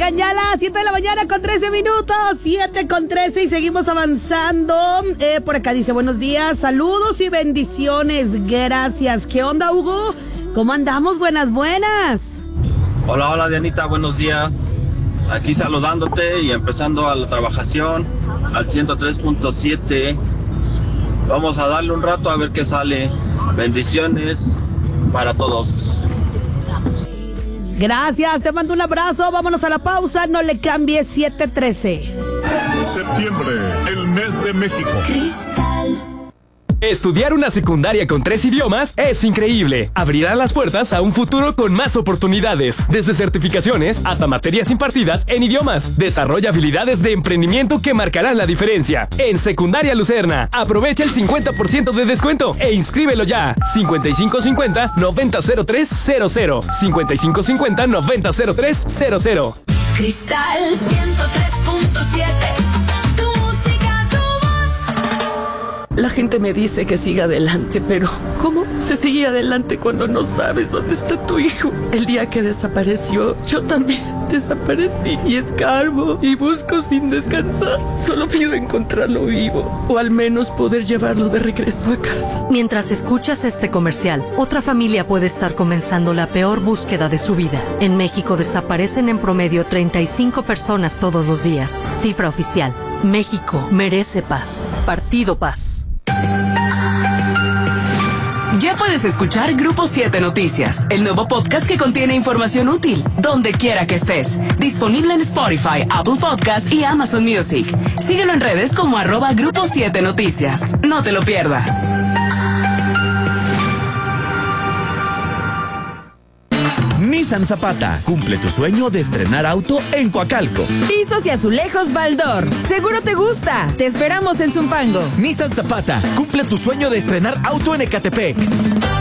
Oigan, ya a las 7 de la mañana con 13 minutos, 7:13 y seguimos avanzando. Por acá dice, buenos días, saludos y bendiciones, gracias. ¿Qué onda, Hugo? ¿Cómo andamos? Buenas. Hola, Dianita, buenos días. Aquí saludándote y empezando a la trabajación al 103.7. Vamos a darle un rato a ver qué sale. Bendiciones para todos. Gracias, te mando un abrazo. Vámonos a la pausa, no le cambies. 7:13. Septiembre, el mes de México. Estudiar una secundaria con 3 idiomas es increíble. Abrirá las puertas a un futuro con más oportunidades, desde certificaciones hasta materias impartidas en idiomas. Desarrolla habilidades de emprendimiento que marcarán la diferencia. En Secundaria Lucerna, aprovecha el 50% de descuento e inscríbelo ya. 5550-900300. 5550-900300. Cristal 103.7. La gente me dice que siga adelante, pero ¿cómo se sigue adelante cuando no sabes dónde está tu hijo? El día que desapareció, yo también desaparecí y escarbo y busco sin descansar. Solo pido encontrarlo vivo o al menos poder llevarlo de regreso a casa. Mientras escuchas este comercial, otra familia puede estar comenzando la peor búsqueda de su vida. En México desaparecen en promedio 35 personas todos los días. Cifra oficial. México merece paz. Partido Paz. Ya puedes escuchar Grupo 7 Noticias, el nuevo podcast que contiene información útil, donde quiera que estés. Disponible en Spotify, Apple Podcasts y Amazon Music. Síguelo en redes como @Grupo 7 Noticias. No te lo pierdas. Nissan Zapata, cumple tu sueño de estrenar auto en Coacalco. Pisos y azulejos Baldor. Seguro te gusta. Te esperamos en Zumpango. Nissan Zapata, cumple tu sueño de estrenar auto en Ecatepec.